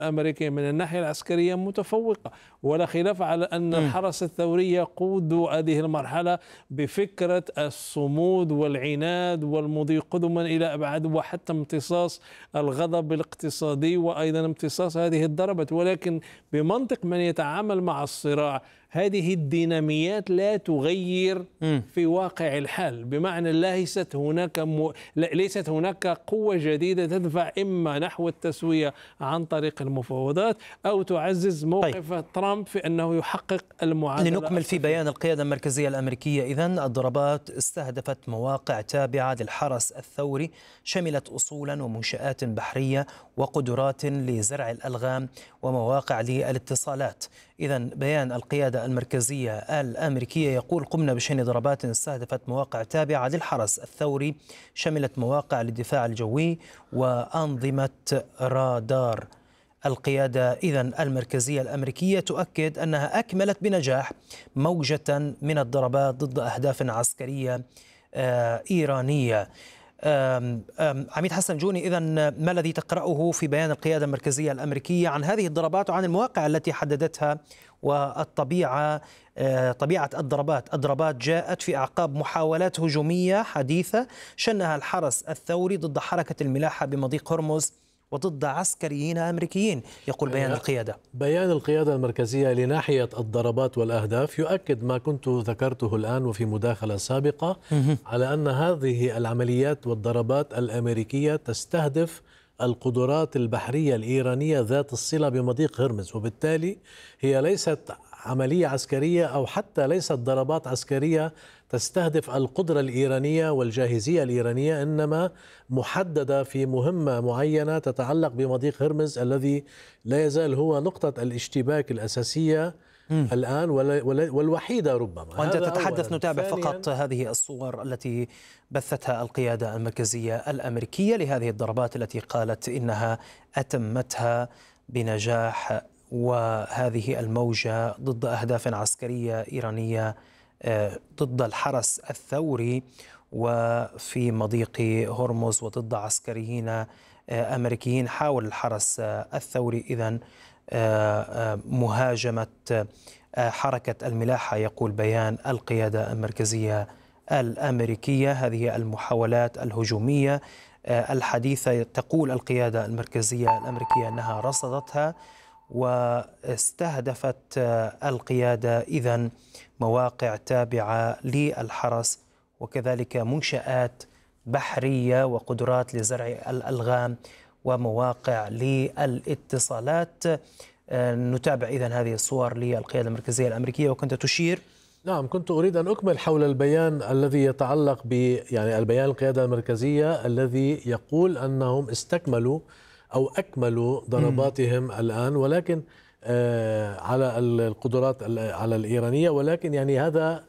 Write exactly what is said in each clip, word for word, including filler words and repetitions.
الأمريكية من الناحية العسكرية متفوقة، ولا خلاف على أن الحرس الثوري يقود هذه المرحلة بفكرة الصمود والعناد والمضي قدما إلى أبعد، وحتى امتصاص الغضب الاقتصادي وأيضا امتصاص هذه الضربات. ولكن بمنطق من يتعامل مع الصراع، هذه الديناميات لا تغير في واقع الحال، بمعنى ليست هناك م... ليست هناك قوة جديدة تدفع إما نحو التسوية عن طريق المفاوضات أو تعزز موقف طيب. ترامب في أنه يحقق المعادلة. لنكمل في بيان القيادة المركزية الأمريكية، إذن الضربات استهدفت مواقع تابعة للحرس الثوري، شملت أصولا ومنشآت بحرية وقدرات لزرع الألغام ومواقع للاتصالات. إذن بيان القيادة المركزية الأمريكية يقول: قمنا بشن ضربات استهدفت مواقع تابعة للحرس الثوري، شملت مواقع للدفاع الجوي وأنظمة رادار. القيادة إذن المركزية الأمريكية تؤكد أنها أكملت بنجاح موجة من الضربات ضد أهداف عسكرية إيرانية. أم أم عميد حسن جوني، إذن ما الذي تقرأه في بيان القيادة المركزية الأمريكية عن هذه الضربات وعن المواقع التي حددتها والطبيعة طبيعة الضربات؟ الضربات جاءت في أعقاب محاولات هجومية حديثة شنها الحرس الثوري ضد حركة الملاحة بمضيق هرمز وضد عسكريين أمريكيين، يقول بيان القيادة. بيان القيادة المركزية لناحية الضربات والأهداف يؤكد ما كنت ذكرته الآن وفي مداخلة سابقة على أن هذه العمليات والضربات الأمريكية تستهدف القدرات البحرية الإيرانية ذات الصلة بمضيق هرمز، وبالتالي هي ليست عملية عسكرية أو حتى ليست ضربات عسكرية تستهدف القدرة الإيرانية والجاهزية الإيرانية، إنما محددة في مهمة معينة تتعلق بمضيق هرمز الذي لا يزال هو نقطة الاشتباك الأساسية م. الآن والوحيدة ربما. وأنت تتحدث، نتابع فقط هذه الصور التي بثتها القيادة المركزية الأمريكية لهذه الضربات التي قالت إنها أتمتها بنجاح، وهذه الموجة ضد أهداف عسكرية إيرانية ضد الحرس الثوري وفي مضيق هرمز وضد عسكريين أمريكيين. حاول الحرس الثوري إذن مهاجمة حركة الملاحة، يقول بيان القيادة المركزية الأمريكية. هذه المحاولات الهجومية الحديثة تقول القيادة المركزية الأمريكية أنها رصدتها، واستهدفت القيادة إذن مواقع تابعة للحرس وكذلك منشآت بحرية وقدرات لزرع الألغام ومواقع للاتصالات. نتابع إذن هذه الصور للقيادة المركزية الأمريكية. وكنت تشير. نعم، كنت أريد أن أكمل حول البيان الذي يتعلق ب يعني البيان القيادة المركزية الذي يقول أنهم استكملوا أو أكملوا ضرباتهم م. الآن، ولكن آه على القدرات على الإيرانية، ولكن يعني هذا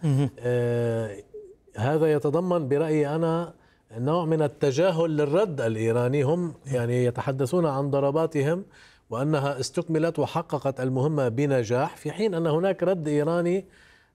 آه هذا يتضمن برأيي أنا نوع من التجاهل للرد الإيراني. هم يعني يتحدثون عن ضرباتهم وأنها استكملت وحققت المهمة بنجاح، في حين أن هناك رد إيراني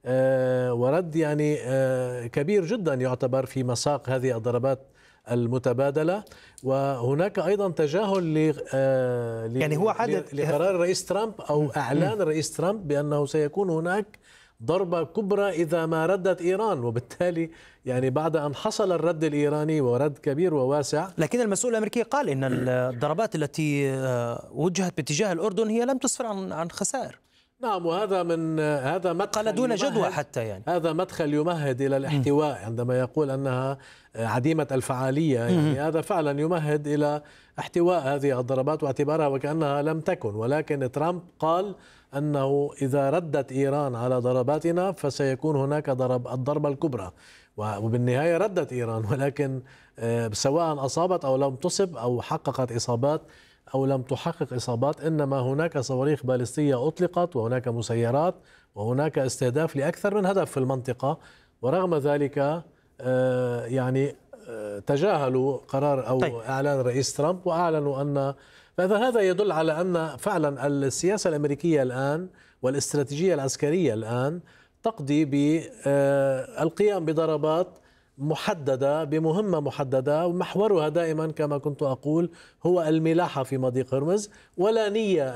آه ورد يعني آه كبير جدا يعتبر في مساق هذه الضربات المتبادلة. وهناك أيضا تجاهل ل يعني هو حدث لقرار الرئيس ترامب أو إعلان الرئيس ترامب بأنه سيكون هناك ضربة كبرى إذا ما ردت إيران، وبالتالي يعني بعد أن حصل الرد الإيراني ورد كبير وواسع. لكن المسؤول الأمريكي قال إن الضربات التي وجهت باتجاه الأردن هي لم تسفر عن عن خسائر. نعم، وهذا من هذا مدخل قال دون جدوى حتى، يعني هذا مدخل يمهد إلى الاحتواء عندما يقول أنها عديمة الفعالية، يعني هذا فعلا يمهد إلى احتواء هذه الضربات واعتبارها وكأنها لم تكن. ولكن ترامب قال أنه إذا ردت إيران على ضرباتنا فسيكون هناك ضرب الضربة الكبرى، وبالنهاية ردت إيران، ولكن سواء أصابت أو لم تصب أو حققت إصابات أو لم تحقق إصابات، إنما هناك صواريخ باليستية أطلقت وهناك مسيرات وهناك استهداف لأكثر من هدف في المنطقة. ورغم ذلك يعني تجاهلوا قرار أو طيب. إعلان الرئيس ترامب وأعلنوا أن فهذا يدل على أن فعلا السياسة الأمريكية الآن والاستراتيجية العسكرية الآن تقضي بالقيام بضربات محددة بمهمة محددة، ومحورها دائما كما كنت أقول هو الملاحة في مضيق هرمز، ولا نية